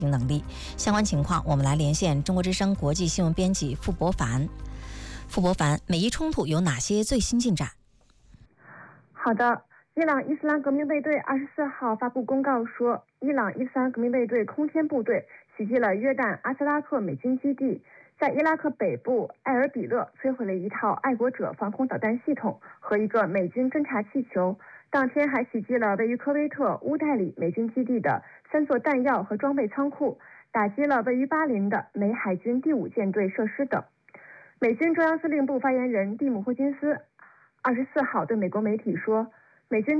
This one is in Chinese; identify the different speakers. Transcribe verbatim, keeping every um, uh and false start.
Speaker 1: 能力。相关情况，我们来连线中国之声国际新闻编辑傅博凡。傅博凡，美伊冲突有哪些最新进展？
Speaker 2: 好的，伊朗伊斯兰革命卫队二十四号发布公告说，伊朗伊斯兰革命卫队空天部队袭击了约旦阿斯拉克美军基地，在伊拉克北部艾尔比勒摧毁了一套爱国者防空导弹系统和一个美军侦察气球。当天还袭击了位于科威特乌代里美军基地的三座弹药和装备仓库，打击了位于巴林的美海军第五舰队设施等。美军中央司令部发言人蒂姆·霍金斯二十四号对美国媒体说，美军